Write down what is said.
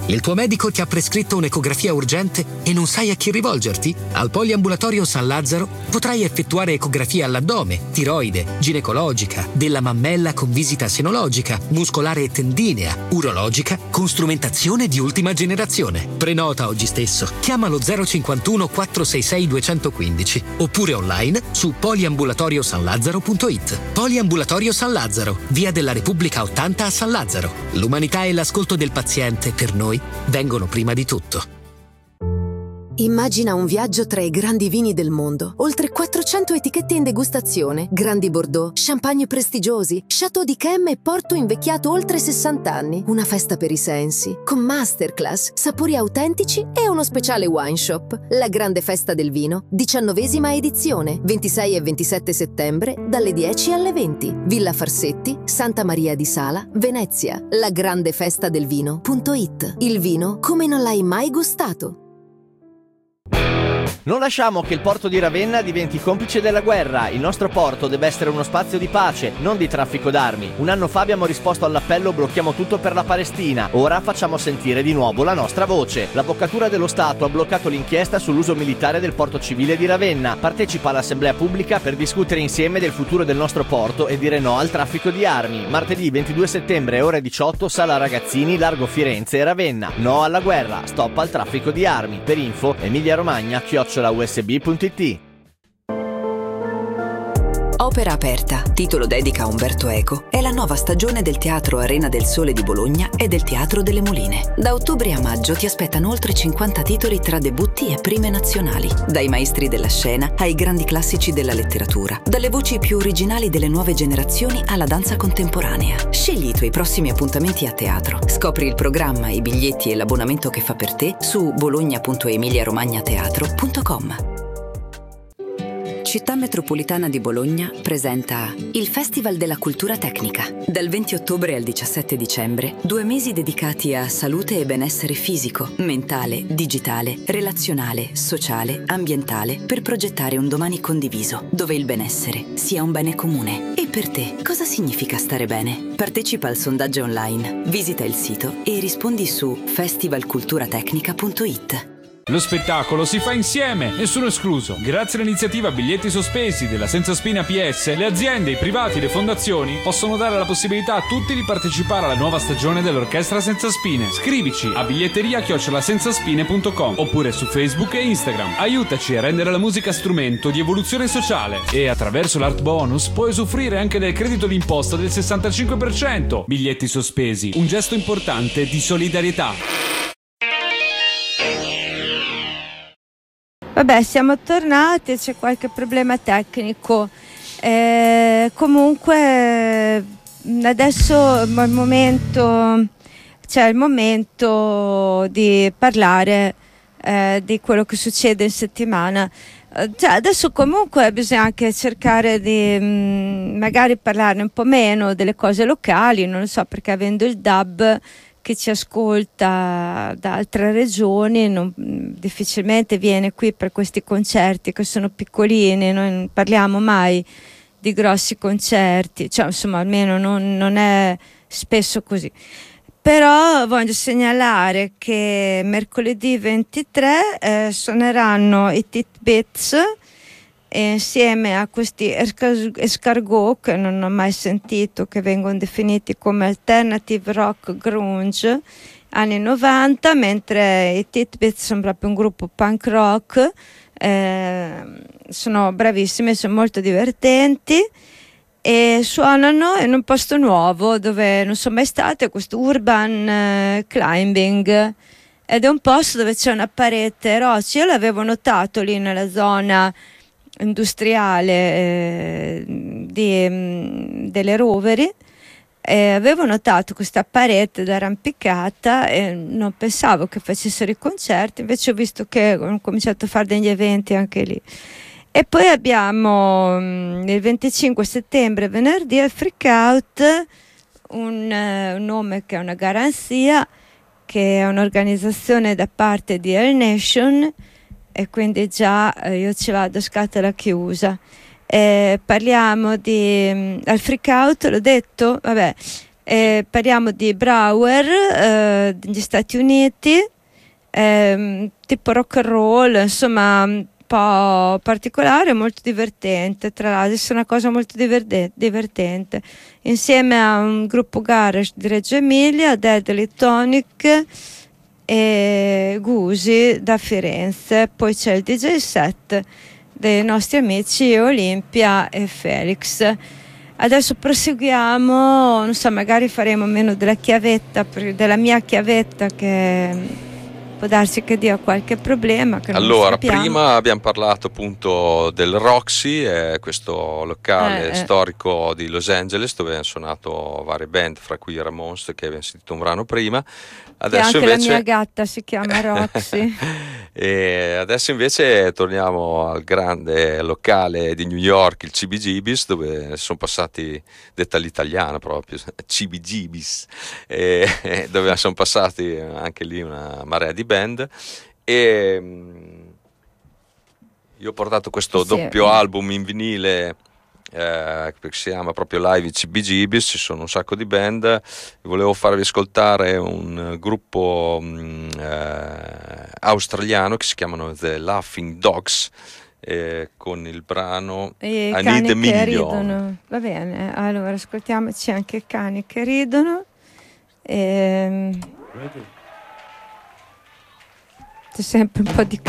Il tuo medico ti ha prescritto un'ecografia urgente e non sai a chi rivolgerti? Al Poliambulatorio San Lazzaro potrai effettuare ecografia all'addome, tiroide, ginecologica, della mammella con visita senologica, muscolare e tendinea, urologica, con strumentazione di ultima generazione. Prenota oggi stesso. Chiama lo 051 466 215 oppure online su poliambulatoriosanlazzaro.it. Poliambulatorio San Lazzaro, via della Repubblica 80 a San Lazzaro. L'umanità e l'ascolto del paziente per noi vengono prima di tutto. Immagina un viaggio tra i grandi vini del mondo. Oltre 400 etichette in degustazione, grandi Bordeaux, champagne prestigiosi, Chateau d'Yquem e Porto invecchiato oltre 60 anni. Una festa per i sensi, con masterclass, sapori autentici e uno speciale wine shop. La grande festa del vino, 19ª edizione, 26 e 27 settembre, dalle 10 alle 20. Villa Farsetti, Santa Maria di Sala, Venezia. La grande festa del vino.it. Il vino come non l'hai mai gustato. Non lasciamo che il porto di Ravenna diventi complice della guerra. Il nostro porto deve essere uno spazio di pace, non di traffico d'armi. Un anno fa abbiamo risposto all'appello "Blocchiamo tutto per la Palestina". Ora facciamo sentire di nuovo la nostra voce. L'Avvocatura dello Stato ha bloccato l'inchiesta sull'uso militare del porto civile di Ravenna. Partecipa all'assemblea pubblica per discutere insieme del futuro del nostro porto e dire no al traffico di armi. Martedì 22 settembre, ore 18, Sala Ragazzini, Largo Firenze e Ravenna. No alla guerra, stop al traffico di armi. Per info @usb.it. Opera aperta, titolo dedica a Umberto Eco, è la nuova stagione del Teatro Arena del Sole di Bologna e del Teatro delle Moline. Da ottobre a maggio ti aspettano oltre 50 titoli tra debutti e prime nazionali, dai maestri della scena ai grandi classici della letteratura, dalle voci più originali delle nuove generazioni alla danza contemporanea. Scegli i tuoi prossimi appuntamenti a teatro. Scopri il programma, i biglietti e l'abbonamento che fa per te su bologna.emiliaromagnateatro.com. Città metropolitana di Bologna presenta il Festival della Cultura Tecnica. Dal 20 ottobre al 17 dicembre, 2 mesi dedicati a salute e benessere fisico, mentale, digitale, relazionale, sociale, ambientale, per progettare un domani condiviso, dove il benessere sia un bene comune. E per te, cosa significa stare bene? Partecipa al sondaggio online, visita il sito e rispondi su festivalculturatecnica.it. Lo spettacolo si fa insieme, nessuno escluso. Grazie all'iniziativa Biglietti Sospesi della Senza Spina PS, le aziende, i privati e le fondazioni possono dare la possibilità a tutti di partecipare alla nuova stagione dell'Orchestra Senza Spine. Scrivici a biglietteria@senzaspine.com oppure su Facebook e Instagram. Aiutaci a rendere la musica strumento di evoluzione sociale e attraverso l'Art Bonus puoi usufruire anche del credito d'imposta del 65%. Biglietti Sospesi, un gesto importante di solidarietà. Vabbè, siamo tornati, c'è qualche problema tecnico. Comunque adesso è il momento di parlare di quello che succede in settimana. Adesso comunque bisogna anche cercare di magari parlarne un po' meno delle cose locali, non lo so, perché avendo il DAB che ci ascolta da altre regioni difficilmente viene qui per questi concerti che sono piccolini, noi non parliamo mai di grossi concerti, cioè insomma almeno non è spesso così. Però voglio segnalare che mercoledì 23 suoneranno i Titbits insieme a questi escargot che non ho mai sentito, che vengono definiti come alternative rock grunge anni 90, mentre i Titbits sono proprio un gruppo punk rock, sono bravissimi, sono molto divertenti e suonano in un posto nuovo dove non sono mai stata, questo urban climbing, ed è un posto dove c'è una parete roccia. Io l'avevo notato lì nella zona industriale delle Roveri, avevo notato questa parete d'arrampicata e non pensavo che facessero i concerti, invece ho visto che hanno cominciato a fare degli eventi anche lì. E poi abbiamo il 25 settembre, venerdì, al Freak Out, un nome che è una garanzia, che è un'organizzazione da parte di Air Nation, e quindi già io ci vado a scatola chiusa. Parliamo di al Freak Out, l'ho detto, vabbè, Parliamo di Brauer degli Stati Uniti, tipo rock and roll, insomma un po' particolare, molto divertente. Tra l'altro è una cosa molto divertente, insieme a un gruppo garage di Reggio Emilia, Deadly Tonic e Gusi da Firenze. Poi c'è il DJ set dei nostri amici Olimpia e Felix. Adesso proseguiamo, non so, magari faremo meno della chiavetta, della mia chiavetta, che può darsi che dia qualche problema. Che allora, prima abbiamo parlato appunto del Roxy, questo locale storico di Los Angeles dove hanno suonato varie band, fra cui i Ramones, che abbiamo sentito un brano prima. Adesso anche invece... la mia gatta si chiama Roxy. E adesso invece torniamo al grande locale di New York, il CBGB's, dove sono passati, detta all'italiana proprio, CBGB's, dove sono passati anche lì una marea di band. E io ho portato questo doppio album in vinile, che si chiama proprio Live in CBGB's, ci sono un sacco di band. Volevo farvi ascoltare un gruppo australiano che si chiamano The Laughing Dogs, con il brano I Need a Million. Va bene, allora ascoltiamoci anche i cani che ridono. C'è sempre un po' di